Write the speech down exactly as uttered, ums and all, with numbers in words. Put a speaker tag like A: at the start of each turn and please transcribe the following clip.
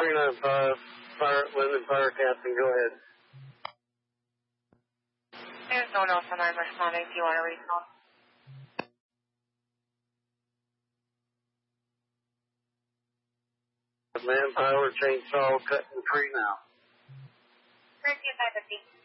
A: three nine five, Fire, Linden Fire Captain, go ahead.
B: There's no one else on I'm responding. Do you want to respond?
A: Manpower chainsaw cutting the tree now.
B: Current five fifty.